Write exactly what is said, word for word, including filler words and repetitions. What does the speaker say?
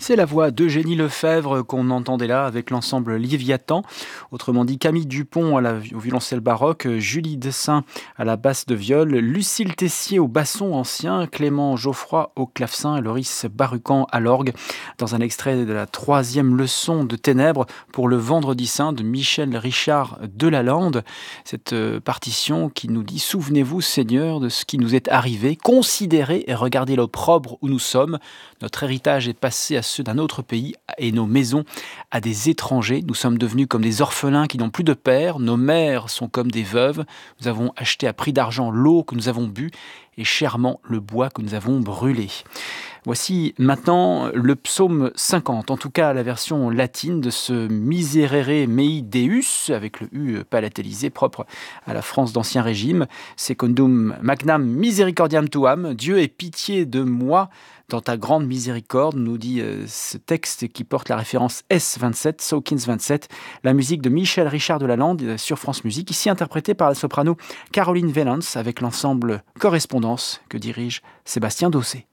C'est la voix d'Eugénie Lefebvre qu'on entendait là avec l'ensemble Léviathan, autrement dit Camille Dupont à la, au violoncelle baroque, Julie Dessin à la basse de viol, Lucille Tessier au basson ancien, Clément Geoffroy au clavecin et Loris Barucan à l'orgue, dans un extrait de la troisième leçon de Ténèbres pour le Vendredi Saint de Michel Richard de Lalande. Cette partition qui nous dit « Souvenez-vous, Seigneur, de ce qui nous est arrivé, considérez et regardez l'opprobre où nous sommes. Notre héritage est passé à ceux d'un autre pays et nos maisons à des étrangers. Nous sommes devenus comme des orphelins qui n'ont plus de père. Nos mères sont comme des veuves. Nous avons acheté à prix d'argent l'eau que nous avons bu et chèrement le bois que nous avons brûlé. » Voici maintenant le psaume cinquante, en tout cas la version latine de ce Miserere mei Deus, avec le U palatalisé propre à la France d'Ancien Régime. Secundum magnam misericordiam tuam, Dieu ait pitié de moi dans ta grande miséricorde, nous dit euh, ce texte qui porte la référence S vingt-sept, Sawkins vingt-sept, la musique de Michel Richard de Lalande sur France Musique, ici interprétée par la soprano Caroline Vellans avec l'ensemble Correspondance que dirige Sébastien Dossé.